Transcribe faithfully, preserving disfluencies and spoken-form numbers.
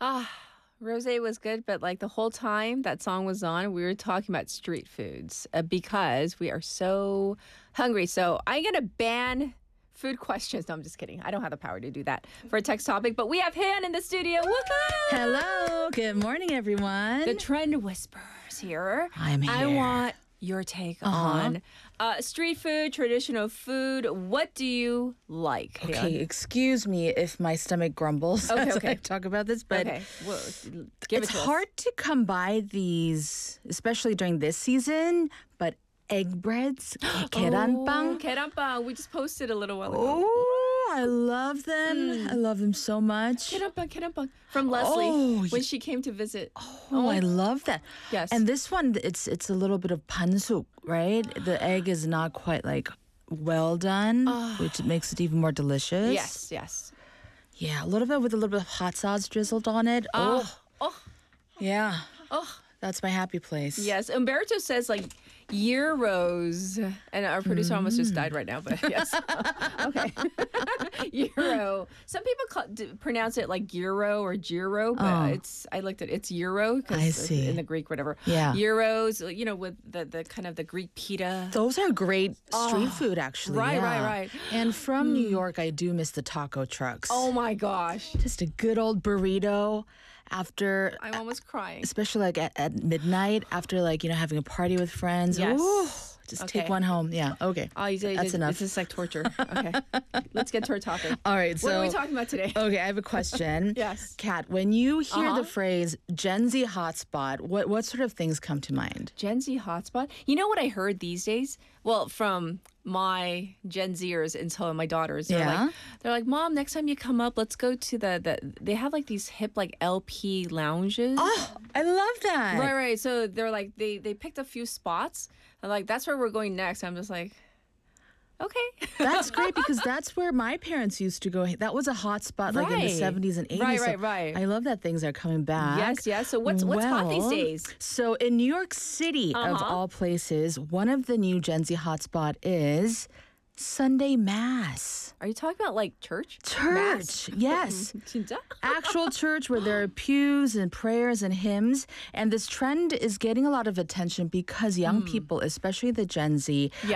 Ah, Rosé was good, but like the whole time that song was on, we were talking about street foods uh, because we are so hungry. So I'm gonna ban food questions. No, I'm just kidding. I don't have the power to do that for a text topic, but we have Han in the studio. Woohoo! Hello. Good morning, everyone. The Trend Whispers here. I'm I here. want your take Uh-huh. on uh, street food, traditional food. What do you like? Han? Okay, excuse me if my stomach grumbles Okay, as okay. I talk about this, but Okay, well, give it's it to us. hard to come by these, especially during this season, but egg breads, Oh, keranpang. keranpang. We just posted a little while ago. Oh, I love them. I love them so much. Keranpang, keranpang. From Leslie Oh, when she came to visit. Oh, I love that. Yes. And this one, it's it's a little bit of pansuk, right? The egg is not quite like well done, which makes it even more delicious. Yes, yes. Yeah, a little bit with a little bit of hot sauce drizzled on it. Oh, Oh, yeah. oh. That's my happy place. Yes, Umberto says like euros, and our producer almost just died right now. But yes, okay, euro. Some people call, d- pronounce it like euro or gyro, but Oh. it's I looked at it's euro 'cause I it's see. in the Greek, whatever. Yeah. euros. You know, with the, the kind of the Greek pita. Those are great street food, actually. right, right, yeah. right. And from New York, I do miss the taco trucks. Oh my gosh, Just a good old burrito after, I'm almost crying. especially like at, at midnight, after like, you know, having a party with friends. Yes. Ooh, just Okay. take one home. Yeah, okay. Oh, you did, That's it's, enough. It's just like torture. Okay, let's get to our topic. All right, What so are we talking about today? okay, I have a question. Yes. Kat, when you hear Uh-huh. the phrase Gen Z hotspot, what what sort of things come to mind? Gen Z hotspot. You know what I heard these days? Well, from my Gen Zers until my daughters. They're Yeah? like, they're like, Mom, next time you come up, let's go to the, the they have like these hip like L P lounges. Oh, I love that. Right, right. So they're like they they picked a few spots. And like that's where we're going next. I'm just like, okay. That's great because that's where my parents used to go. That was a hot spot like in the Right. seventies and eighties. Right, so right, right. I love that things are coming back. Yes, yes. So what's what's hot these Well, days? So in New York City, of Uh-huh. all places, one of the new Gen Z hotspot is Sunday Mass. Are you talking about like church? Church, yes. 진짜? Actual church where there are pews and prayers and hymns. And this trend is getting a lot of attention because young people, especially the Gen Z,